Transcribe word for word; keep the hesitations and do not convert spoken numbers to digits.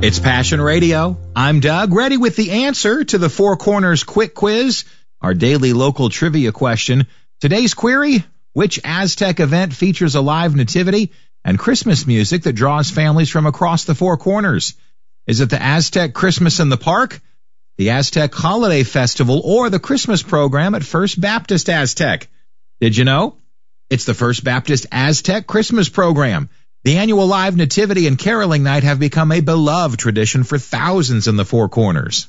It's Passion Radio. I'm Doug, ready with the answer to the Four Corners Quick Quiz, our daily local trivia question. Today's query, which Aztec event features a live nativity and Christmas music that draws families from across the Four Corners? Is it the Aztec Christmas in the Park, the Aztec Holiday Festival, or the Christmas program at First Baptist Aztec? Did you know? It's the First Baptist Aztec Christmas program. The annual live nativity and caroling night have become a beloved tradition for thousands in the Four Corners.